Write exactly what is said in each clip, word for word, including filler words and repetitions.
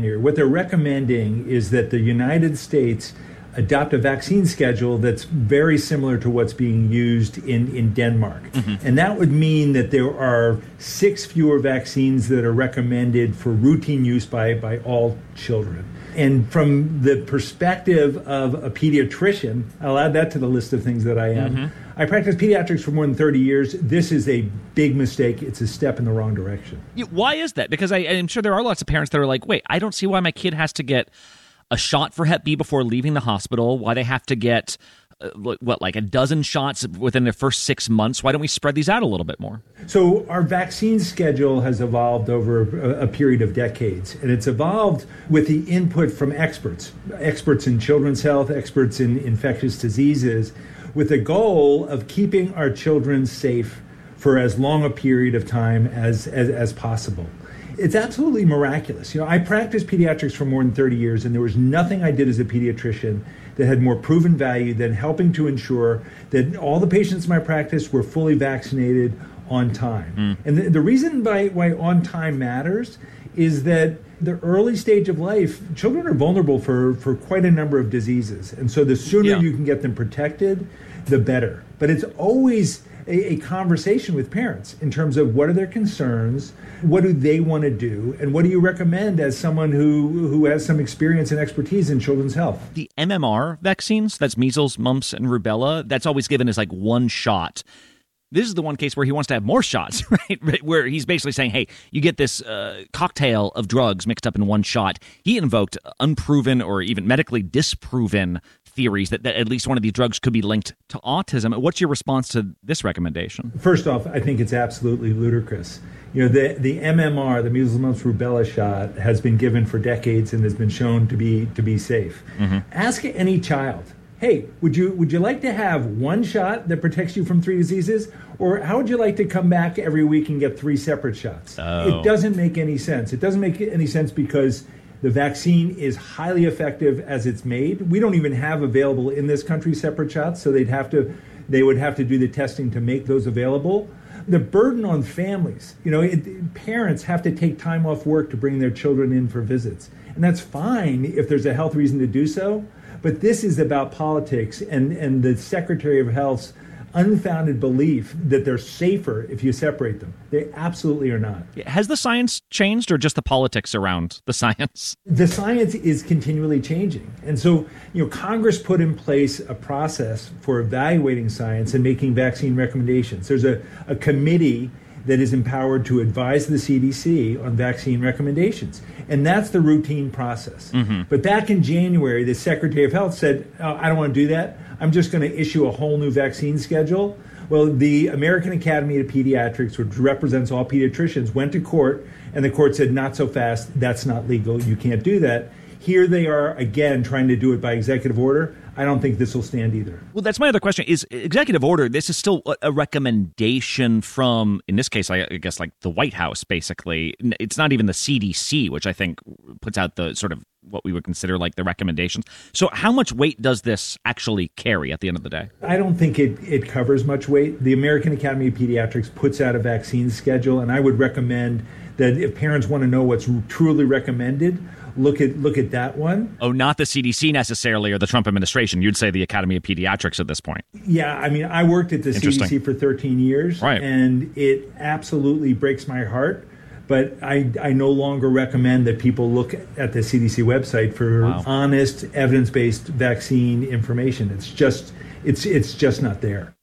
January. What they're recommending is that the United States adopt a vaccine schedule that's very similar to what's being used in, in Denmark. Mm-hmm. And that would mean that there are six fewer vaccines that are recommended for routine use by, by all children. And from the perspective of a pediatrician, I'll add that to the list of things that I am. Mm-hmm. I practiced pediatrics for more than thirty years. This is a big mistake. It's a step in the wrong direction. Yeah, why is that? Because I, I'm sure there are lots of parents that are like, wait, I don't see why my kid has to get a shot for Hep B before leaving the hospital, why they have to get, uh, what, like a dozen shots within their first six months. Why don't we spread these out a little bit more? So our vaccine schedule has evolved over a, a period of decades, and it's evolved with the input from experts, experts in children's health, experts in infectious diseases, with the goal of keeping our children safe for as long a period of time as, as, as possible. It's absolutely miraculous. You know, I practiced pediatrics for more than thirty years, and there was nothing I did as a pediatrician that had more proven value than helping to ensure that all the patients in my practice were fully vaccinated on time. Mm. And the, the reason by, why on time matters is that the early stage of life, children are vulnerable for, for quite a number of diseases. And so the sooner yeah. you can get them protected, the better. But it's always a, a conversation with parents in terms of what are their concerns, what do they want to do, and what do you recommend as someone who, who has some experience and expertise in children's health? The M M R vaccines, that's measles, mumps, and rubella, that's always given as like one shot. This is the one case where he wants to have more shots, right? Where he's basically saying, hey, you get this uh, cocktail of drugs mixed up in one shot. He invoked unproven or even medically disproven theories that, that at least one of these drugs could be linked to autism. What's your response to this recommendation? First off, I think it's absolutely ludicrous. You know, the, the M M R, the measles, mumps, rubella shot, has been given for decades and has been shown to be to be safe. Mm-hmm. Ask any child, hey, would you would you like to have one shot that protects you from three diseases? Or how would you like to come back every week and get three separate shots? Oh. It doesn't make any sense. It doesn't make any sense because the vaccine is highly effective as it's made. We don't even have available in this country separate shots, so they'd have to they would have to do the testing to make those available. The burden on families, you know, it, parents have to take time off work to bring their children in for visits. And that's fine if there's a health reason to do so. But this is about politics and, and the Secretary of Health's unfounded belief that they're safer if you separate them. They absolutely are not. Has the science changed or just the politics around the science? The science is continually changing. And so, you know, Congress put in place a process for evaluating science and making vaccine recommendations. There's a, a committee that is empowered to advise the C D C on vaccine recommendations. And that's the routine process. Mm-hmm. But back in January, the Secretary of Health said, oh, I don't want to do that. I'm just going to issue a whole new vaccine schedule. Well, the American Academy of Pediatrics, which represents all pediatricians, went to court, and the court said, not so fast. That's not legal. You can't do that. Here they are, again, trying to do it by executive order. I don't think this will stand either. Well, that's my other question. Is executive order, this is still a recommendation from, in this case, I guess, like the White House, basically. It's not even the C D C, which I think puts out the sort of what we would consider like the recommendations. So how much weight does this actually carry at the end of the day? I don't think it, it covers much weight. The American Academy of Pediatrics puts out a vaccine schedule, and I would recommend that if parents want to know what's truly recommended, Look at look at that one. Oh, not the C D C necessarily or the Trump administration. You'd say the Academy of Pediatrics at this point. Yeah, I mean, I worked at the C D C for thirteen years, right. And it absolutely breaks my heart. But I, I no longer recommend that people look at the C D C website for wow. honest, evidence-based vaccine information. It's just it's it's just not there.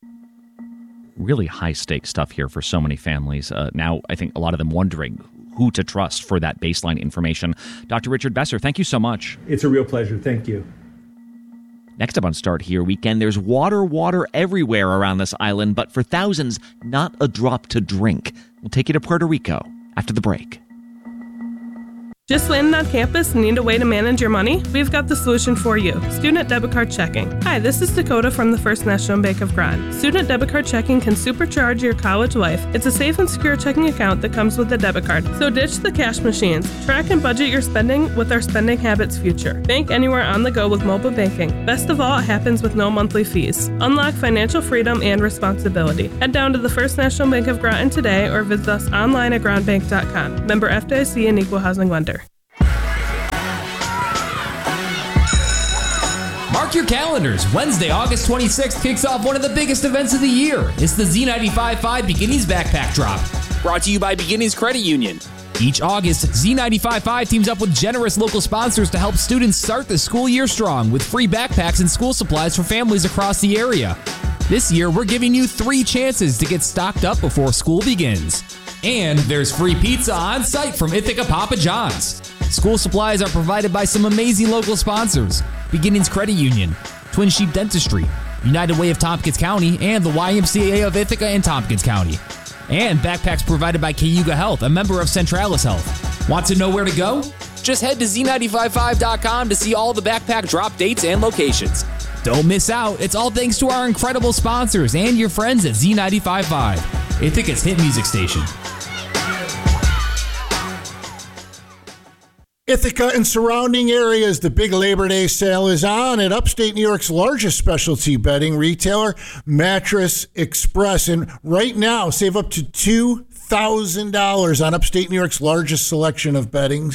Really high-stakes stuff here for so many families. Uh, now, I think a lot of them wondering who to trust for that baseline information. Doctor Richard Besser, thank you so much. It's a real pleasure. Thank you. Next up on Start Here Weekend, there's water, water everywhere around this island, but for thousands, not a drop to drink. We'll take you to Puerto Rico after the break. Just landed on campus and need a way to manage your money? We've got the solution for you. Student Debit Card Checking. Hi, this is Dakota from the First National Bank of Grand. Student Debit Card Checking can supercharge your college life. It's a safe and secure checking account that comes with a debit card. So ditch the cash machines. Track and budget your spending with our Spending Habits feature. Bank anywhere on the go with mobile banking. Best of all, it happens with no monthly fees. Unlock financial freedom and responsibility. Head down to the First National Bank of Groton today or visit us online at ground bank dot com. Member F D I C and Equal Housing Lender. Mark your calendars. Wednesday, August twenty-sixth kicks off one of the biggest events of the year. It's the Z ninety-five point five Beginnings Backpack Drop. Brought to you by Beginnings Credit Union. Each August, Z ninety-five point five teams up with generous local sponsors to help students start the school year strong with free backpacks and school supplies for families across the area. This year, we're giving you three chances to get stocked up before school begins. And there's free pizza on site from Ithaca Papa John's. School supplies are provided by some amazing local sponsors: Beginnings Credit Union, Twin Sheep Dentistry, United Way of Tompkins County, and the Y M C A of Ithaca and Tompkins County. And backpacks provided by Cayuga Health, a member of Centralis Health. Want to know where to go? Just head to Z ninety-five point five dot com to see all the backpack drop dates and locations. Don't miss out. It's all thanks to our incredible sponsors and your friends at Z ninety-five point five, Ithaca's hit music station. Ithaca and surrounding areas, the big Labor Day sale is on at upstate New York's largest specialty bedding retailer, Mattress Express. And right now, save up to two thousand dollars on upstate New York's largest selection of beddings.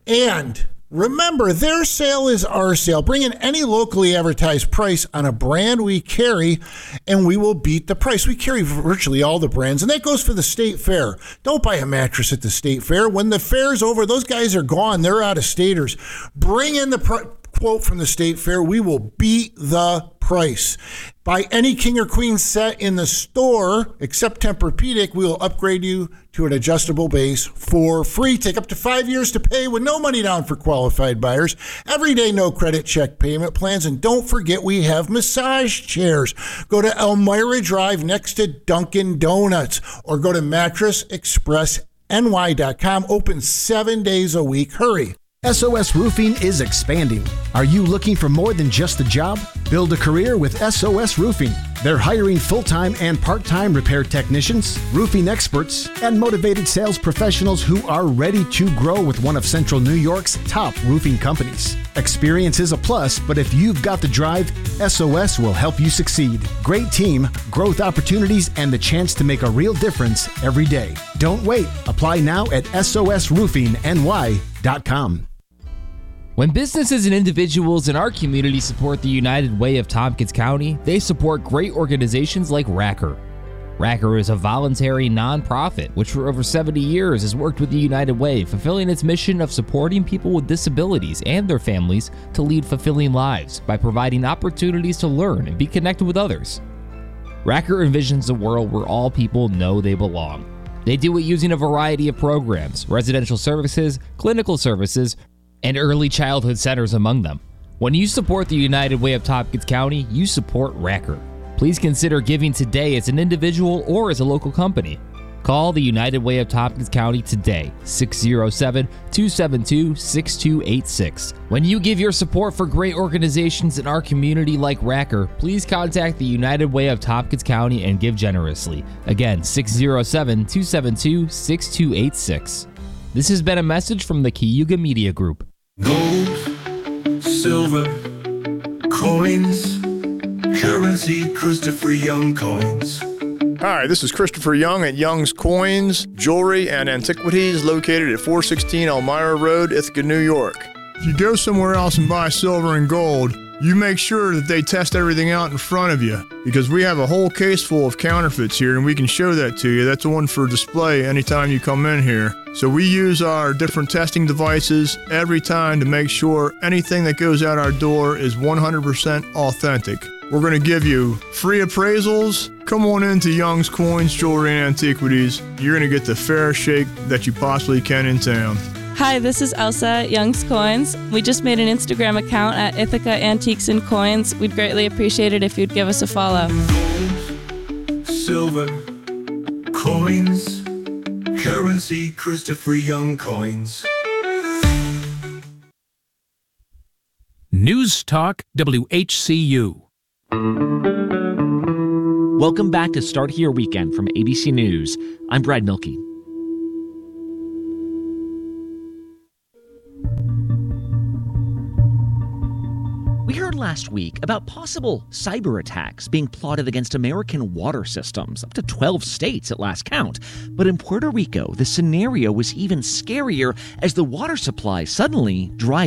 And remember, their sale is our sale. Bring in any locally advertised price on a brand we carry, and we will beat the price. We carry virtually all the brands, and that goes for the State Fair. Don't buy a mattress at the State Fair. When the fair's over, those guys are gone. They're out of staters. Bring in the pr- quote from the State Fair. We will beat the price. Buy any king or queen set in the store, except Tempur-Pedic, we will upgrade you to an adjustable base for free. Take up to five years to pay with no money down for qualified buyers. Everyday no credit check payment plans. And don't forget, we have massage chairs. Go to Elmira Drive next to Dunkin' Donuts, or go to mattress express N Y dot com. Open seven days a week. Hurry. S O S Roofing is expanding. Are you looking for more than just a job? Build a career with S O S Roofing. They're hiring full-time and part-time repair technicians, roofing experts, and motivated sales professionals who are ready to grow with one of Central New York's top roofing companies. Experience is a plus, but if you've got the drive, S O S will help you succeed. Great team, growth opportunities, and the chance to make a real difference every day. Don't wait. Apply now at S O S roofing N Y dot com. When businesses and individuals in our community support the United Way of Tompkins County, they support great organizations like Racker. Racker is a voluntary nonprofit which for over seventy years has worked with the United Way, fulfilling its mission of supporting people with disabilities and their families to lead fulfilling lives by providing opportunities to learn and be connected with others. Racker envisions a world where all people know they belong. They do it using a variety of programs, residential services, clinical services, and early childhood centers among them. When you support the United Way of Tompkins County, you support Racker. Please consider giving today as an individual or as a local company. Call the United Way of Tompkins County today, six oh seven, two seven two, six two eight six. When you give your support for great organizations in our community like Racker, please contact the United Way of Tompkins County and give generously. Again, six oh seven, two seven two, six two eight six. This has been a message from the Cayuga Media Group. Gold, silver, coins, currency, Christopher Young coins. Hi, this is Christopher Young at Young's Coins, Jewelry, and Antiquities located at four sixteen Elmira Road, Ithaca, New York. If you go somewhere else and buy silver and gold, you make sure that they test everything out in front of you, because we have a whole case full of counterfeits here and we can show that to you. That's the one for display anytime you come in here. So we use our different testing devices every time to make sure anything that goes out our door is one hundred percent authentic. We're going to give you free appraisals. Come on into Young's Coins, Jewelry, and Antiquities. You're going to get the fairest shake that you possibly can in town. Hi, this is Elsa at Young's Coins. We just made an Instagram account at Ithaca Antiques and Coins. We'd greatly appreciate it if you'd give us a follow. Gold, silver, coins, currency, Christopher Young coins. News Talk W H C U. Welcome back to Start Here Weekend from A B C News. I'm Brad Milkey. We heard last week about possible cyber attacks being plotted against American water systems, up to twelve states at last count. But in Puerto Rico, the scenario was even scarier as the water supply suddenly dried